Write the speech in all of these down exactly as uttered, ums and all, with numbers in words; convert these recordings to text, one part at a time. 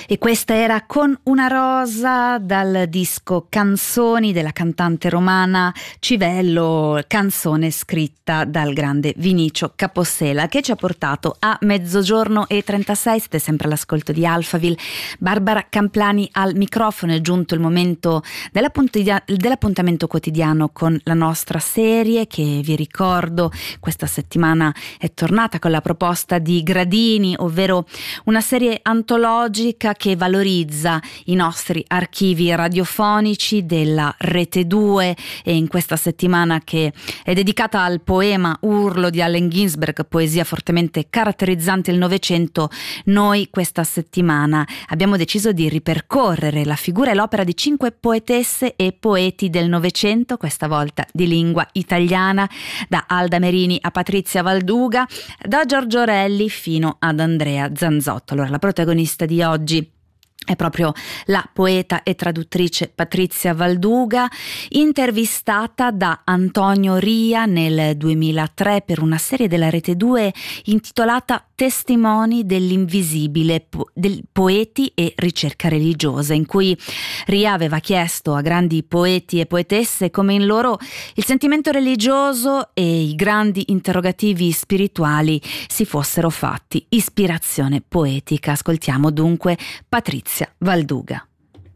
E questa era Con una rosa dal disco Canzoni della cantante romana Civello, canzone scritta dal grande Vinicio Capossela, che ci ha portato a mezzogiorno e trentasei. Siete sempre all'ascolto di Alphaville. Barbara Camplani al microfono. È giunto il momento dell'appuntamento quotidiano con la nostra serie, che vi ricordo questa settimana è tornata con la proposta di Gradini, ovvero una serie antologica che valorizza i nostri archivi radiofonici della Rete due, e in questa settimana, che è dedicata al poema Urlo di Allen Ginsberg, poesia fortemente caratterizzante il Novecento, noi questa settimana abbiamo deciso di ripercorrere la figura e l'opera di cinque poetesse e poeti del Novecento, questa volta di lingua italiana, da Alda Merini a Patrizia Valduga, da Giorgio Orelli fino ad Andrea Zanzotto. Allora, la protagonista di oggi è proprio la poeta e traduttrice Patrizia Valduga, intervistata da Antonio Ria nel duemilatré per una serie della Rete due intitolata Testimoni dell'invisibile, po- del poeti e ricerca religiosa, in cui Ria aveva chiesto a grandi poeti e poetesse come in loro il sentimento religioso e i grandi interrogativi spirituali si fossero fatti ispirazione poetica. Ascoltiamo dunque Patrizia Valduga.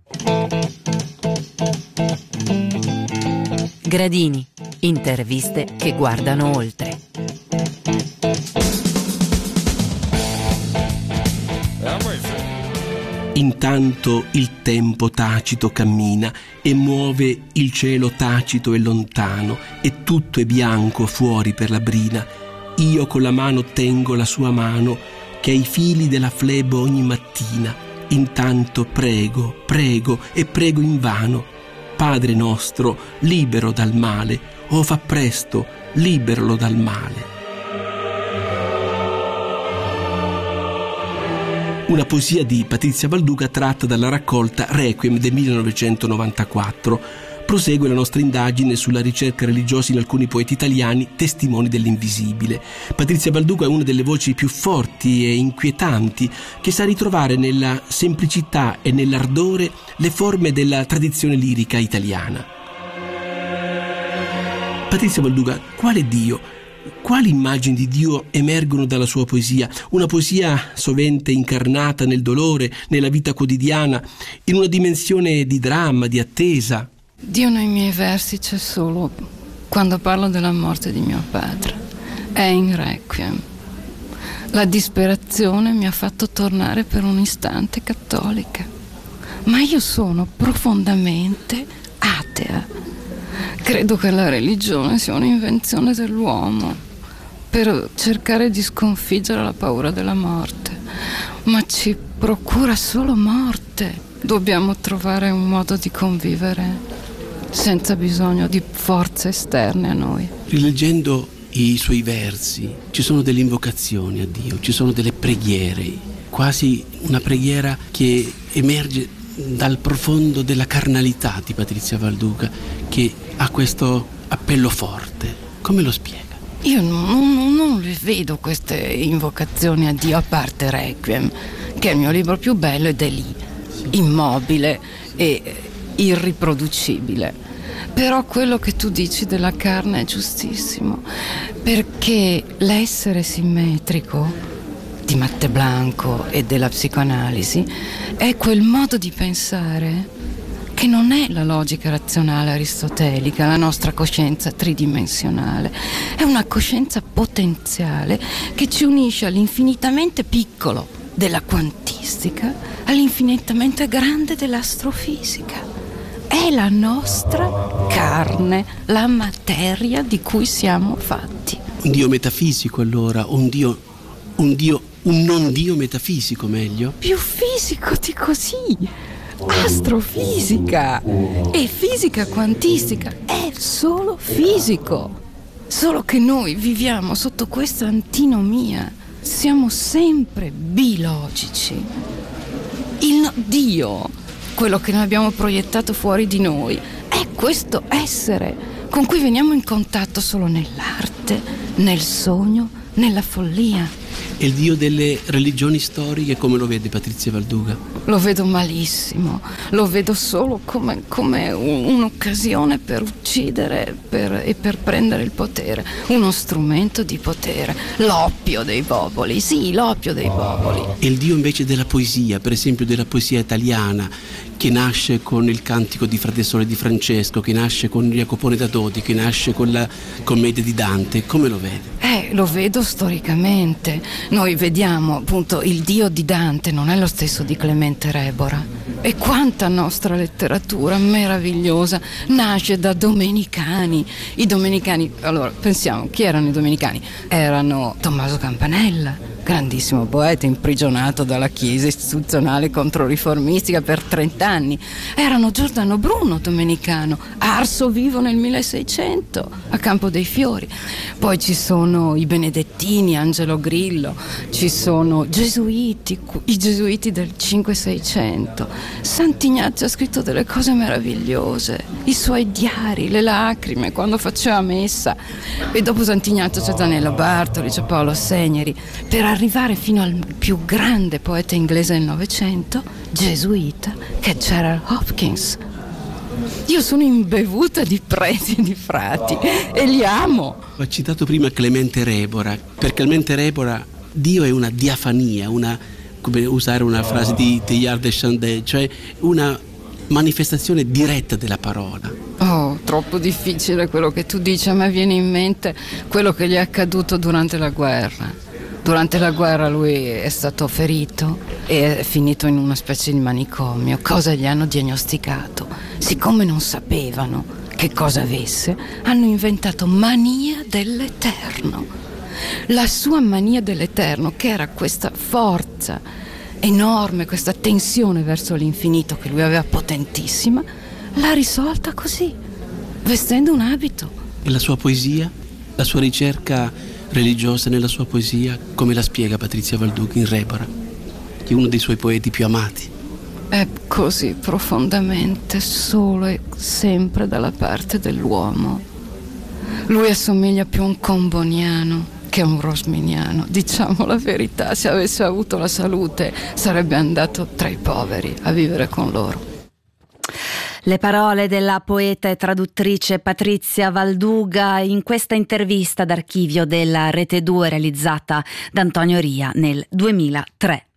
Gradini, interviste che guardano oltre. Intanto il tempo tacito cammina e muove il cielo tacito e lontano, e tutto è bianco fuori per la brina. Io con la mano tengo la sua mano, che ai fili della flebo ogni mattina. Intanto prego, prego e prego invano. Padre nostro, libero dal male, oh fa presto, liberalo dal male. Una poesia di Patrizia Valduga tratta dalla raccolta Requiem del millenovecentonovantaquattro. Prosegue la nostra indagine sulla ricerca religiosa in alcuni poeti italiani, testimoni dell'invisibile. Patrizia Valduga è una delle voci più forti e inquietanti, che sa ritrovare nella semplicità e nell'ardore le forme della tradizione lirica italiana. Patrizia Valduga, quale Dio? Quali immagini di Dio emergono dalla sua poesia? Una poesia sovente incarnata nel dolore, nella vita quotidiana, in una dimensione di dramma, di attesa. Dio nei miei versi c'è solo quando parlo della morte di mio padre. È in Requiem. La disperazione mi ha fatto tornare per un istante cattolica. Ma io sono profondamente atea. Credo che la religione sia un'invenzione dell'uomo per cercare di sconfiggere la paura della morte, ma ci procura solo morte. Dobbiamo trovare un modo di convivere senza bisogno di forze esterne a noi. Rileggendo i suoi versi ci sono delle invocazioni a Dio, ci sono delle preghiere, quasi una preghiera che emerge dal profondo della carnalità di Patrizia Valduga, che ha questo appello forte. Come lo spiega? Io non, non, non le vedo queste invocazioni a Dio, a parte Requiem, che è il mio libro più bello ed è lì, immobile e irriproducibile. Però quello che tu dici della carne è giustissimo, perché l'essere simmetrico di Matte Blanco e della psicoanalisi è quel modo di pensare che non è la logica razionale aristotelica, la nostra coscienza tridimensionale, è una coscienza potenziale che ci unisce all'infinitamente piccolo della quantistica all'infinitamente grande dell'astrofisica. È la nostra carne, la materia di cui siamo fatti. Un Dio metafisico, allora, un Dio, un Dio, un non Dio metafisico, meglio? Più fisico di così. Astrofisica e fisica quantistica è solo fisico, solo che noi viviamo sotto questa antinomia, siamo sempre bilogici. Il Dio, quello che noi abbiamo proiettato fuori di noi, è questo essere con cui veniamo in contatto solo nell'arte, nel sogno, nella follia. E il Dio delle religioni storiche come lo vede Patrizia Valduga? Lo vedo malissimo, lo vedo solo come, come un'occasione per uccidere per, e per prendere il potere, uno strumento di potere, l'oppio dei popoli, sì, l'oppio dei popoli. E il Dio invece della poesia, per esempio della poesia italiana, che nasce con il Cantico di Frate Sole di Francesco, che nasce con Jacopone da Todi, che nasce con la Commedia di Dante, come lo vede? Eh, lo vedo storicamente. Noi vediamo appunto il Dio di Dante non è lo stesso di Clemente Rebora. E quanta nostra letteratura meravigliosa nasce da domenicani. I domenicani, allora pensiamo, chi erano i domenicani? Erano Tommaso Campanella, grandissimo poeta imprigionato dalla Chiesa istituzionale controriformistica per trent'anni. Erano Giordano Bruno, domenicano, arso vivo nel milleseicento a Campo dei Fiori. Poi ci sono i benedettini, Angelo Grillo, ci sono gesuiti, i gesuiti del cinque seicento. Sant'Ignazio ha scritto delle cose meravigliose, i suoi diari, le lacrime quando faceva messa. E dopo Sant'Ignazio c'è Danilo Bartoli, c'è Paolo Segneri, per arrivare fino al più grande poeta inglese del Novecento, gesuita, che è Gerald Hopkins. Io sono imbevuta di preti e di frati e li amo. Ho citato prima Clemente Rebora, per Clemente Rebora Dio è una diafania, una, come usare una frase di Teilhard de Chardin, cioè una manifestazione diretta della parola. Oh, troppo difficile quello che tu dici. A me viene in mente quello che gli è accaduto durante la guerra. Durante la guerra lui è stato ferito e è finito in una specie di manicomio. Cosa gli hanno diagnosticato? Siccome non sapevano che cosa avesse, hanno inventato mania dell'eterno. La sua mania dell'eterno, che era questa forza enorme, questa tensione verso l'infinito che lui aveva potentissima, l'ha risolta così, vestendo un abito. E la sua poesia? La sua ricerca religiosa nella sua poesia, come la spiega Patrizia Valduga in Rebora, che è uno dei suoi poeti più amati? È così profondamente solo e sempre dalla parte dell'uomo. Lui assomiglia più a un comboniano che a un rosminiano. Diciamo la verità, se avesse avuto la salute sarebbe andato tra i poveri a vivere con loro. Le parole della poeta e traduttrice Patrizia Valduga in questa intervista d'archivio della Rete due realizzata da Antonio Ria nel duemilatré.